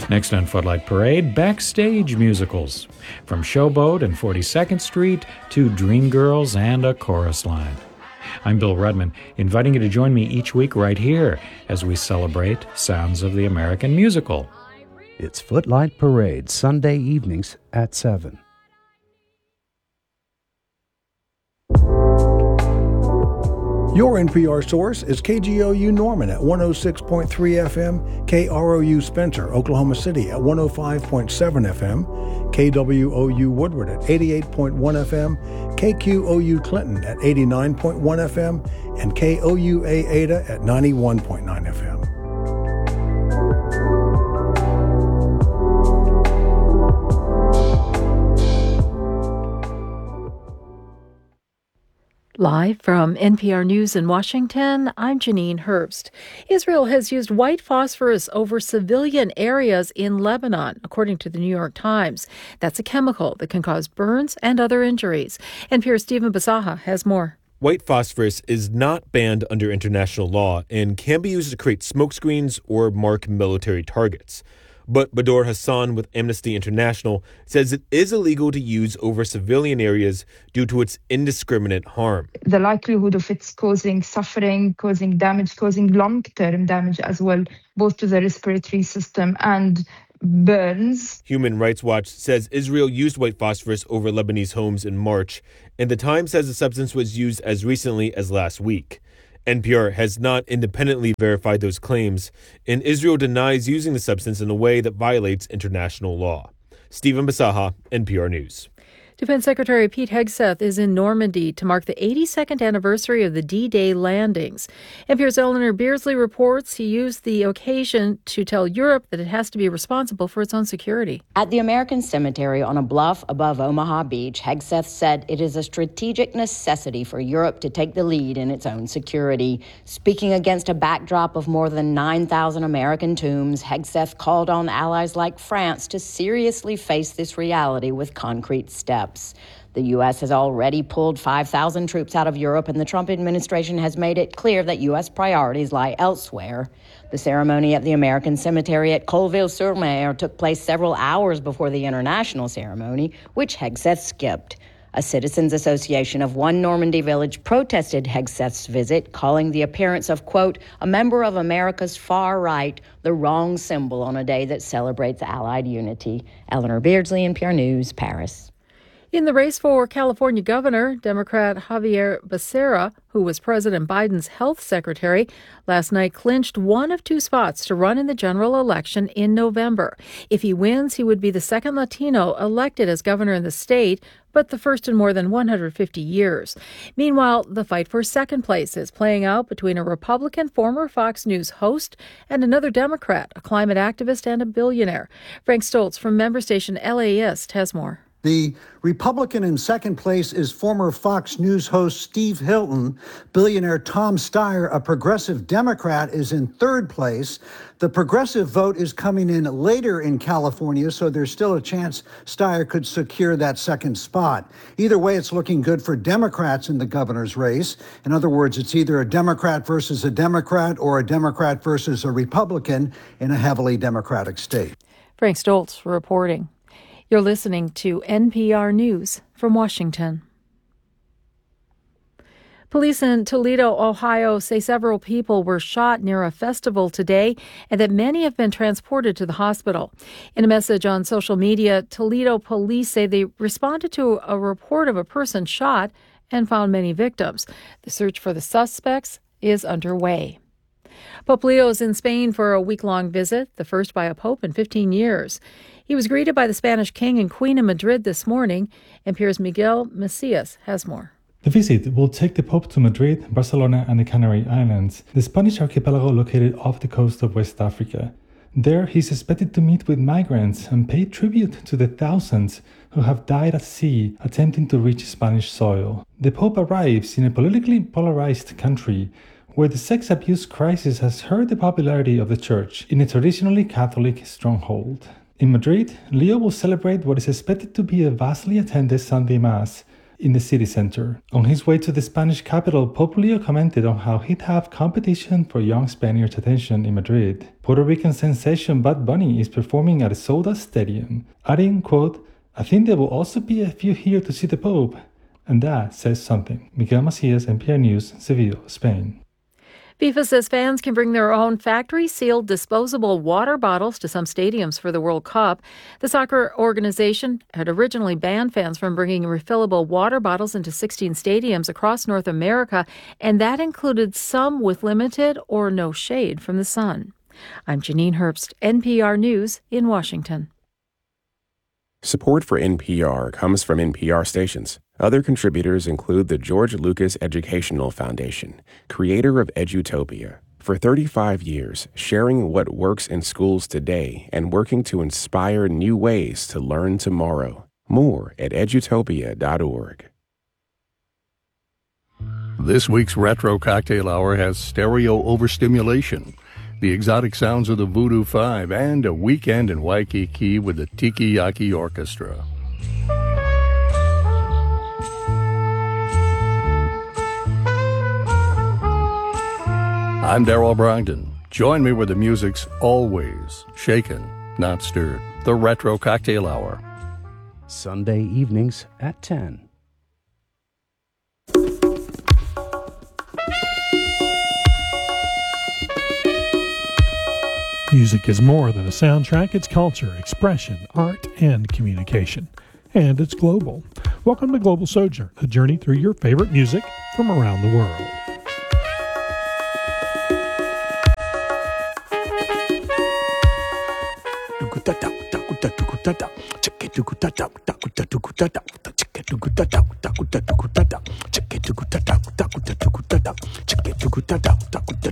Next on Footlight Parade, backstage musicals. From Showboat and 42nd Street to Dreamgirls and A Chorus Line. I'm Bill Rudman, inviting you to join me each week right here as we celebrate sounds of the American musical. It's Footlight Parade, Sunday evenings at 7. Your NPR source is KGOU Norman at 106.3 FM, KROU Spencer, Oklahoma City at 105.7 FM, KWOU Woodward at 88.1 FM, KQOU Clinton at 89.1 FM, and KOUA Ada at 91.9 FM. Live from NPR News in Washington, I'm Janine Herbst. Israel has used white phosphorus over civilian areas in Lebanon, according to the New York Times. That's a chemical that can cause burns and other injuries. NPR's Stephen Basaha has more. White phosphorus is not banned under international law and can be used to create smokescreens or mark military targets. But Bador Hassan with Amnesty International says it is illegal to use over civilian areas due to its indiscriminate harm. The likelihood of it's causing suffering, causing damage, causing long-term damage as well, both to the respiratory system and burns. Human Rights Watch says Israel used white phosphorus over Lebanese homes in March, and the Times says the substance was used as recently as last week. NPR has not independently verified those claims, and Israel denies using the substance in a way that violates international law. Stephen Basaha, NPR News. Defense Secretary Pete Hegseth is in Normandy to mark the 82nd anniversary of the D-Day landings. NPR's Eleanor Beardsley reports he used the occasion to tell Europe that it has to be responsible for its own security. At the American Cemetery on a bluff above Omaha Beach, Hegseth said it is a strategic necessity for Europe to take the lead in its own security. Speaking against a backdrop of more than 9,000 American tombs, Hegseth called on allies like France to seriously face this reality with concrete steps. The U.S. has already pulled 5,000 troops out of Europe, and the Trump administration has made it clear that U.S. priorities lie elsewhere. The ceremony at the American Cemetery at Colleville-sur-Mer took place several hours before the international ceremony, which Hegseth skipped. A citizens' association of one Normandy village protested Hegseth's visit, calling the appearance of, quote, a member of America's far right the wrong symbol on a day that celebrates Allied unity. Eleanor Beardsley, NPR News, Paris. In the race for California governor, Democrat Javier Becerra, who was President Biden's health secretary, last night clinched one of two spots to run in the general election in November. If he wins, he would be the second Latino elected as governor in the state, but the first in more than 150 years. Meanwhile, the fight for second place is playing out between a Republican former Fox News host and another Democrat, a climate activist and a billionaire. Frank Stoltz from member station LAist has more. The Republican in second place is former Fox News host Steve Hilton. Billionaire Tom Steyer, a progressive Democrat, is in third place. The progressive vote is coming in later in California, so there's still a chance Steyer could secure that second spot. Either way, it's looking good for Democrats in the governor's race. In other words, it's either a Democrat versus a Democrat or a Democrat versus a Republican in a heavily Democratic state. Frank Stoltz reporting. You're listening to NPR News from Washington. Police in Toledo, Ohio, say several people were shot near a festival today and that many have been transported to the hospital. In a message on social media, Toledo police say they responded to a report of a person shot and found many victims. The search for the suspects is underway. Pope Leo is in Spain for a week-long visit, the first by a pope in 15 years. He was greeted by the Spanish king and queen in Madrid this morning. NPR's Miguel Macias has more. The visit will take the Pope to Madrid, Barcelona, and the Canary Islands, the Spanish archipelago located off the coast of West Africa. There, he's expected to meet with migrants and pay tribute to the thousands who have died at sea attempting to reach Spanish soil. The Pope arrives in a politically polarized country where the sex abuse crisis has hurt the popularity of the church in a traditionally Catholic stronghold. In Madrid, Leo will celebrate what is expected to be a vastly attended Sunday Mass in the city center. On his way to the Spanish capital, Pope Leo commented on how he'd have competition for young Spaniards' attention in Madrid. Puerto Rican sensation Bad Bunny is performing at a sold-out stadium, adding, quote, "I think there will also be a few here to see the Pope." And that says something. Miguel Macías, NPR News, Seville, Spain. FIFA says fans can bring their own factory-sealed disposable water bottles to some stadiums for the World Cup. The soccer organization had originally banned fans from bringing refillable water bottles into 16 stadiums across North America, and that included some with limited or no shade from the sun. I'm Janine Herbst, NPR News in Washington. Support for NPR comes from NPR stations. Other contributors include the George Lucas Educational Foundation, creator of Edutopia. For 35 years, sharing what works in schools today and working to inspire new ways to learn tomorrow. More at edutopia.org. This week's Retro Cocktail Hour has stereo overstimulation, the exotic sounds of the Voodoo Five, and a weekend in Waikiki with the Tiki Yaki Orchestra. I'm Darrell Brogdon. Join me where the music's always shaken, not stirred. The Retro Cocktail Hour. Sunday evenings at 10. Music is more than a soundtrack. It's culture, expression, art, and communication. And it's global. Welcome to Global Sojourn, a journey through your favorite music from around the world.